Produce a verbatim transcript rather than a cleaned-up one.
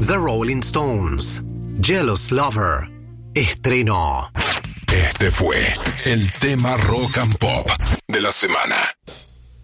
The Rolling Stones, Jealous Lover, estreno. Este fue el tema rock and pop de la semana.